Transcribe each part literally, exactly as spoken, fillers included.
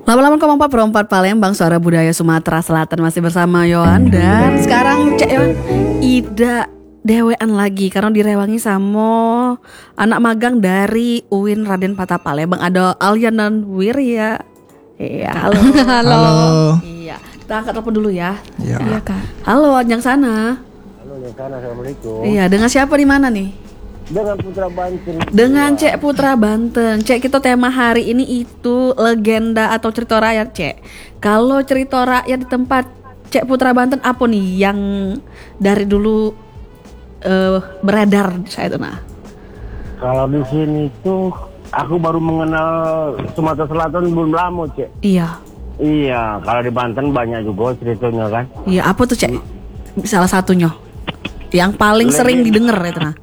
delapan puluh delapan koma empat Perempat Palembang, suara budaya Sumatera Selatan, masih bersama Yohan. Dan sekarang Cek Yohan Ida dewean lagi karena direwangi sama anak magang dari U I N Raden Patah Palembang. Ada Alia dan Wirya. Iya, halo. Halo. Iya, kita angkat telepon dulu ya. Ya. Iya Kak. Halo, yang sana. Halo, yang sana. Assalamualaikum. Iya, dengan siapa di mana nih? Dengan Putra Banten. Dengan Cek Putra Banten. Cek, kita tema hari ini itu legenda atau cerita rakyat, Cek. Kalau cerita rakyat di tempat Cek Putra Banten apa nih yang dari dulu uh, beredar di saya itu nah? Kalau di sini tuh aku baru mengenal Sumatera Selatan belum lama, Cek. Iya. Iya, kalau di Banten banyak juga ceritanya kan. Iya, apa tuh, Cek? Salah satunya yang paling Legenda. sering didengar itu nah.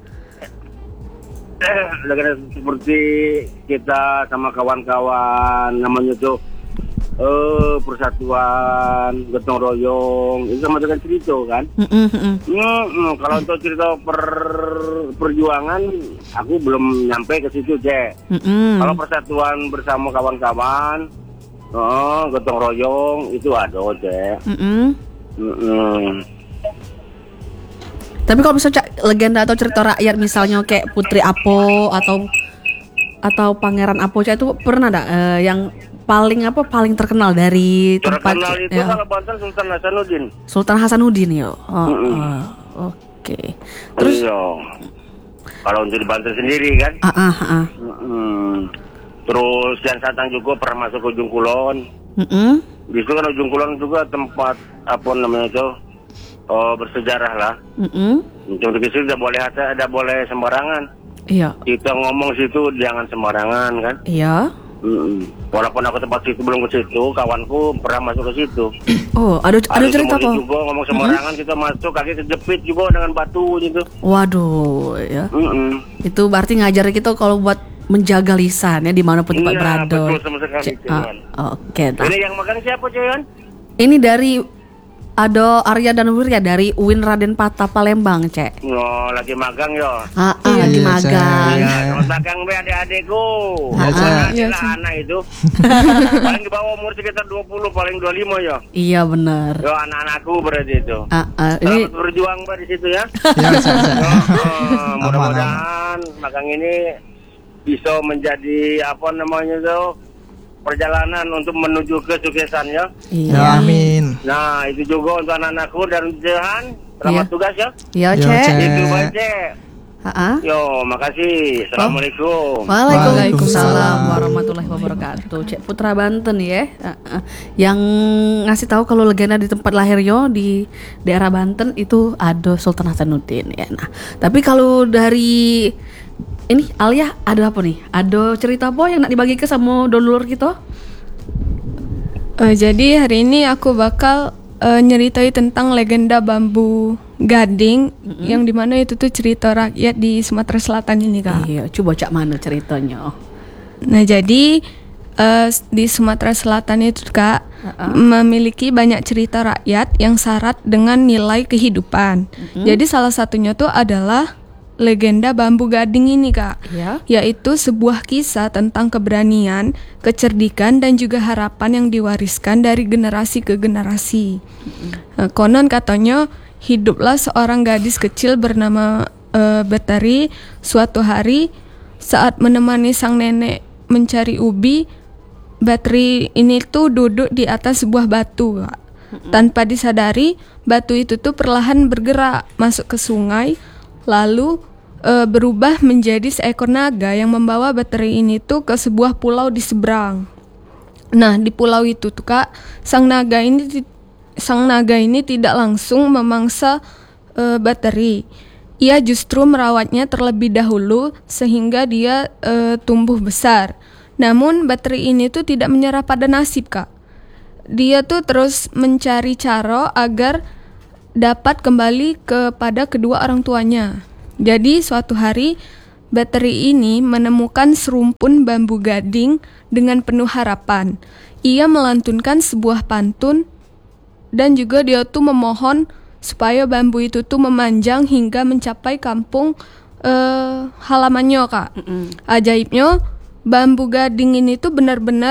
Legenda seperti kita sama kawan-kawan namanya tuh eh persatuan, gotong royong, itu sama dengan cerita kan. Mm-mm, mm-mm. Hmm, kalau untuk cerita per perjuangan aku belum nyampe ke situ, Cek. Mm-mm. Kalau persatuan bersama kawan-kawan, oh, gotong royong itu ada, Cek. Mm-mm. Mm-mm. Tapi kalau misalnya Cak, legenda atau cerita rakyat misalnya kayak Putri Apo atau atau Pangeran Apo, Cak, itu pernah enggak eh, yang paling apa paling terkenal dari tempat Terkenal itu ya, kalau Banten Sultan Hasanuddin. Sultan Hasanuddin ya. Oh, Mm-mm. oh, oke. Terus Iya. Kalau untuk di Banten sendiri kan. ah ah ah. Mm-mm. Terus yang Satang juga pernah masuk ke Ujung Kulon. Mm-mm. Di situ kan Ujung Kulon juga tempat apa namanya itu? Oh, bersejarah lah. Mm-mm. Untuk di situ tidak boleh ada, tidak boleh sembarangan. Iya. Kita ngomong situ jangan sembarangan kan. Iya. Mm-mm. Walaupun aku tempat situ belum ke situ, kawanku pernah masuk ke situ. Oh, ada ada Ada cerita temen apa? juga ngomong sembarangan, kita masuk kaki kejepit juga dengan batu gitu. Waduh, ya. Mm-mm. Itu berarti ngajarin kita kalau buat menjaga lisan ya dimanapun tempat Iya, berada. betul sama sekali, Cek, Cuman. ah, Oke. Nah, Ini yang makan siapa, Cuman? ini dari ada Arya dan Wirya dari U I N Raden Patah Palembang, Cek. Oh, lagi magang yo. Ah, ah, Iya, lagi Cek. magang. Iya, selamat magang be adik-adikku. Iya, Cek. Anak Iya, adalah Cek. anak itu. Paling di bawah umur sekitar dua puluh, paling dua puluh lima ya. Iya benar. Yo, anak-anakku berarti itu. Ah, ah, ini Selamat berjuang Mbak di situ ya. Ya, Cek, Cek. Oh, mudah-mudahan magang ini bisa menjadi apa namanya tuh perjalanan untuk menuju kesuksesan ya. iya. Ya, amin. Nah, itu juga untuk anak-anakku dan Johan. Selamat Iya. tugas ya. Iya, Yo, Cek. Cek. Itu baca. Ah, ah. Yo, makasih. Assalamualaikum. Waalaikumsalam warahmatullahi wabarakatuh. Cek Putra Banten ya. Ah, ah. Yang ngasih tahu kalau legenda di tempat lahirnya di daerah Banten itu ada Sultan Hasanuddin ya. Nah, tapi kalau dari ini Alia ada apa nih? Ada cerita apa yang nak dibagi ke sama dulur kita? Uh, jadi hari ini aku bakal uh, nyeritai tentang legenda bambu gading, mm-hmm. yang dimana itu tuh cerita rakyat di Sumatera Selatan ini, Kak. Iya, coba cak mana ceritanya? Nah jadi uh, di Sumatera Selatan itu, Kak, uh-uh. memiliki banyak cerita rakyat yang syarat dengan nilai kehidupan. Mm-hmm. Jadi salah satunya tuh adalah legenda bambu gading ini, Kak, Ya. yaitu sebuah kisah tentang keberanian, kecerdikan, dan juga harapan yang diwariskan dari generasi ke generasi. Mm-hmm. Nah, konon katanya hiduplah seorang gadis kecil bernama uh, Betari suatu hari saat menemani sang nenek mencari ubi. Betari ini tuh duduk di atas sebuah batu, Kak. Mm-hmm. Tanpa disadari, batu itu tuh perlahan bergerak masuk ke sungai, lalu e, berubah menjadi seekor naga yang membawa Betari ini tuh ke sebuah pulau di seberang. Nah, di pulau itu tuh, Kak, sang naga ini sang naga ini tidak langsung memangsa e, Betari. Ia justru merawatnya terlebih dahulu sehingga dia e, tumbuh besar. Namun Betari ini tuh tidak menyerah pada nasib, Kak. Dia tuh terus mencari cara agar dapat kembali kepada kedua orang tuanya. Jadi suatu hari Betari ini menemukan serumpun bambu gading dengan penuh harapan. Ia melantunkan sebuah pantun dan juga dia tuh memohon supaya bambu itu tuh memanjang hingga mencapai kampung uh, halamannya, Kak. Mm-mm. Ajaibnya bambu gading ini tuh benar-benar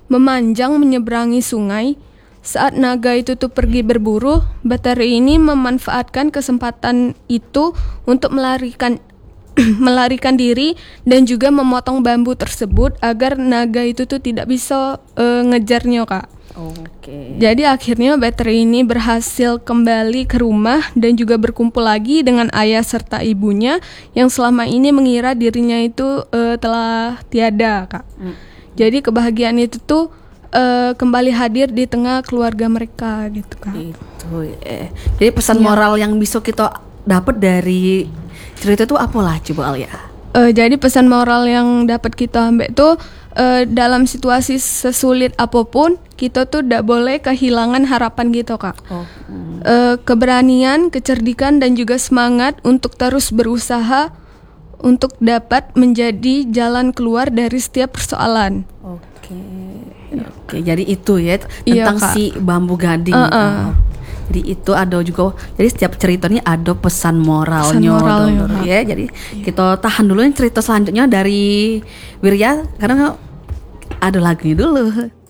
memanjang menyeberangi sungai. Saat naga itu tuh pergi berburu, Batari ini memanfaatkan kesempatan itu untuk melarikan melarikan diri dan juga memotong bambu tersebut agar naga itu tuh tidak bisa uh, ngejarnya, Kak. Oke. Jadi akhirnya Batari ini berhasil kembali ke rumah dan juga berkumpul lagi dengan ayah serta ibunya yang selama ini mengira dirinya itu uh, telah tiada, Kak. Hmm. Jadi kebahagiaan itu tuh uh, kembali hadir di tengah keluarga mereka gitu, Kak. Itu ya. Jadi pesan Ya. moral yang bisa kita dapat dari cerita itu apa lah coba Alia? Uh, jadi pesan moral yang dapat kita ambil tuh uh, dalam situasi sesulit apapun kita tuh tidak boleh kehilangan harapan gitu, Kak. Oh. Hmm. Uh, keberanian, kecerdikan dan juga semangat untuk terus berusaha untuk dapat menjadi jalan keluar dari setiap persoalan. Oke. Oke, jadi itu ya Iya, tentang Kak. si bambu gading. Uh-uh. Oh. Jadi itu ada juga, jadi setiap ceritanya ada pesan moralnya, Pesan moralnya, dong, Kak. ya. Jadi kita tahan dulu yang cerita selanjutnya dari Wirya karena ada lagunya dulu.